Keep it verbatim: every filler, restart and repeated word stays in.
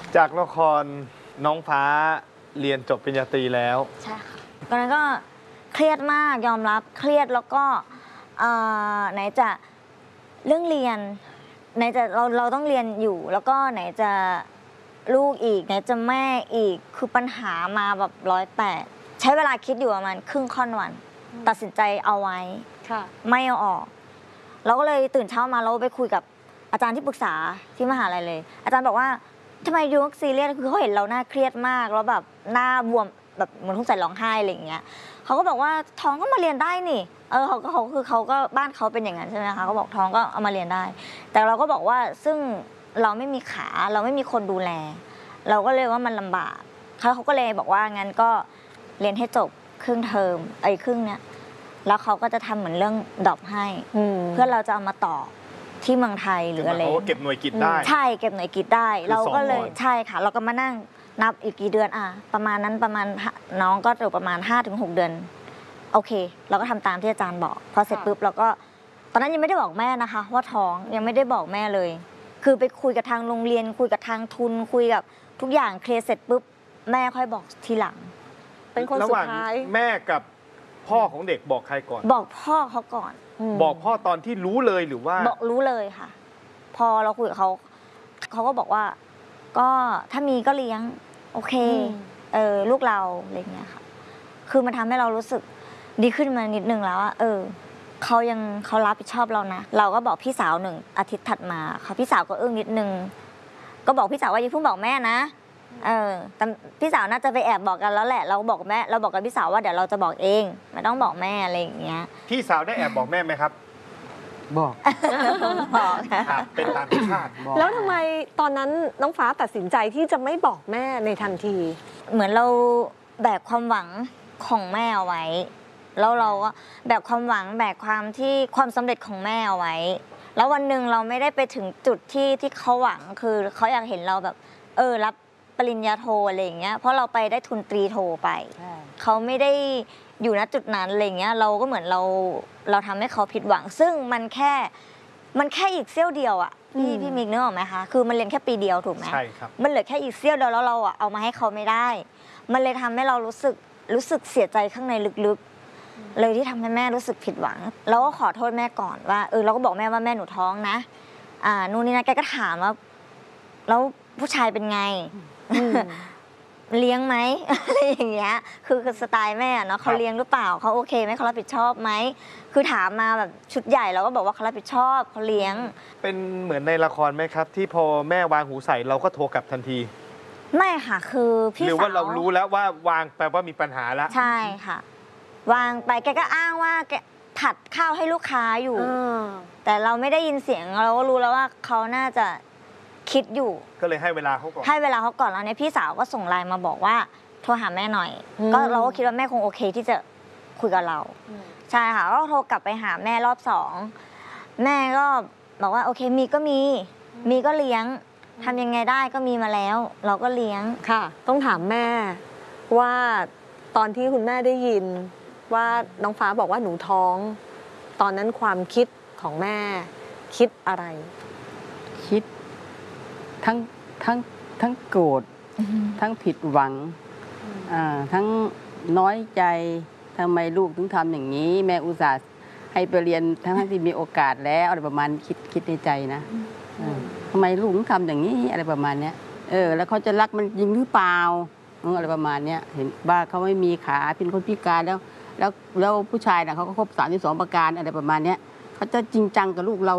จากละครน้องฟ้าเรียนจบปริญญาตรีแล้วใช่ค่ะตอนนั้นก็เครียดมากยอมรับเครียดแล้วก็ไหนจะเรื่องเรียนไหนจะเราเราต้องเรียนอยู่แล้วก็ไหนจะลูกอีกไหนจะแม่อีกคือปัญหามาแบบร้อยแปดใช้เวลาคิดอยู่ประมาณครึ่งค่อนวันตัดสินใจเอาไว้ไม่เอาออกเราก็เลยตื่นเช้ามาเราไปคุยกับอาจารย์ที่ปรึกษาที่มหาลัยเลยอาจารย์บอกว่าทำไมยูซีเรียสคือเขาเห็นเราหน้าเครียดมากแล้วแบบหน้าบวมแบบเหมือนทุกใส่ร้องไห้อะไรอย่างเงี้ยเขาก็บอกว่าท้องก็มาเรียนได้นี่เออเขาก็เขาคือเขาก็บ้านเขาเป็นอย่างนั้นใช่ไหมคะเขาบอกท้องก็เอามาเรียนได้แต่เราก็บอกว่าซึ่งเราไม่มีขาเราไม่มีคนดูแลเราก็เลยว่ามันลำบากเขาเขาก็เลยบอกว่างั้นก็เรียนให้จบครึ่งเทอมไอ้ครึ่งเนี้ยแล้วเขาก็จะทำเหมือนเรื่องดรอปให้เพื่อเราจะเอามาต่อที่เมืองไทยหรืออะไรเขาเก็บหน่วยกิจได้ใช่เก็บหน่วยกิจได้เราก็เลยใช่ค่ะเราก็มานั่งนับอีกกี่เดือนอ่ะประมาณนั้นประมาณน้องก็อยู่ประมาณ ห้าถึงหก เดือนโอเคเราก็ทำตามที่อาจารย์บอกพอเสร็จปุ๊บเราก็ตอนนั้นยังไม่ได้บอกแม่นะคะว่าท้องยังไม่ได้บอกแม่เลยคือไปคุยกับทางโรงเรียนคุยกับทางทุนคุยกับทุกอย่างเคลียร์เสร็จปุ๊บแม่ค่อยบอกทีหลังเป็นคนสุดท้ายแม่กับพ่อของเด็กบอกใครก่อนบอกพ่อเขาก่อนบอกพ่อตอนที่รู้เลยหรือว่าบอกรู้เลยค่ะพอเราคุยกับเขาเขาก็บอกว่าก็ถ้ามีก็เลี้ยงโอเคเออลูกเราอะไรเงี้ยค่ะคือมันทำให้เรารู้สึกดีขึ้นมานิดนึงแล้วว่าเออเขายังเขารับผิดชอบเรานะเราก็บอกพี่สาวหนึ่งอาทิตย์ถัดมาเขาพี่สาวก็อึ้งนิดนึงก็บอกพี่สาวว่าอย่าเพิ่งบอกแม่นะเออแต่พี่สาวน่าจะไปแอบบอกกันแล้วแหละเราบอกแม่เราบอกกับพี่สาวว่าเดี๋ยวเราจะบอกเองไม่ต้องบอกแม่อะไรอย่างเงี้ยพี่สาวได้แอบบอกแม่ไหมครับบอกบอกเป็นตามที่คาดแล้วทำไมตอนนั้นน้องฟ้าตัดสินใจที่จะไม่บอกแม่ในทันทีเหมือนเราแบกความหวังของแม่เอาไว้แล้วเราก็แบกความหวังแบกความที่ความสำเร็จของแม่เอาไว้แล้ววันหนึ่งเราไม่ได้ไปถึงจุดที่ที่เขาหวังคือเขาอยากเห็นเราแบบเออรับปริญญาโทอะไรอย่างเงี้ยเพราะเราไปได้ทุนตรีโทไปเขาไม่ได้อยู่ณจุดนั้นอะไรเงี้ยเราก็เหมือนเราเราทำให้เขาผิดหวังซึ่งมันแค่มันแค่อีกเสี้ยวเดียวอ่ะพี่พี่มิกนึกออกไหมคะคือมันเรียนแค่ปีเดียวถูกไหมใช่ครับมันเหลือแค่อีกเสี้ยวเดียวแล้วเราอ่ะเอามาให้เขาไม่ได้มันเลยทำให้เรารู้สึกรู้สึกเสียใจข้างในลึกๆเลยที่ทำให้แม่รู้สึกผิดหวังเราก็ขอโทษแม่ก่อนว่าเออเราก็บอกแม่ว่าแม่หนูท้องนะอ่านู่นนี่นะแกก็ถามว่าแล้วผู้ชายเป็นไงเลี้ยงไหมอะไรอย่างเงี้ยคือสไตล์แม่เนาะเขาเลี้ยงหรือเปล่าเขาโอเคไหมเขารับผิดชอบไหมคือถามมาแบบชุดใหญ่เราก็บอกว่าเขารับผิดชอบเขาเลี้ยงเป็นเหมือนในละครไหมครับที่พอแม่วางหูใส่เราก็โทรกลับทันทีไม่ค่ะคือพี่สาวหรือว่าเรารู้แล้วว่าวางแปลว่ามีปัญหาแล้วใช่ค่ะวางไปแกก็อ้างว่าแกผัดข้าวให้ลูกค้าอยู่แต่เราไม่ได้ยินเสียงเราก็รู้แล้วว่าเขาน่าจะคิดอยู่ก็เลยให้เวลาเขาก่อนให้เวลาเขาก่อนแล้วเนี่ยพี่สาวก็ส่งไลน์มาบอกว่าโทรหาแม่หน่อยก็เราก็คิดว่าแม่คงโอเคที่จะคุยกับเราใช่ค่ะก็โทรกลับไปหาแม่รอบสองแม่ก็บอกว่าโอเคมีก็มีมีก็เลี้ยงทำยังไงได้ก็มีมาแล้วเราก็เลี้ยงค่ะต้องถามแม่ว่าตอนที่คุณแม่ได้ยินว่าน้องฟ้าบอกว่าหนูท้องตอนนั้นความคิดของแม่คิดอะไรคิดทั้งทั้งทั้งโกรธทั้งผิดหวังทั้งน้อยใจทำไมลูกถึงทำอย่างนี้แม่อุตส่าห์ให้ไปเรียนทั้งที่มีโอกาสแล้วอะไรประมาณคิดคิดในใจนะทำไมลูกถึงทำอย่างนี้อะไรประมาณนี้เออแล้วเขาจะรักมันจริงหรือเปล่าอะไรประมาณนี้เห็นว่าเขาไม่มีขาเป็นคนพิการแล้วแล้วแล้วผู้ชายน่ะเขาก็ครบสามสิบสองประการอะไรประมาณนี้เขาจะจริงจังกับลูกเรา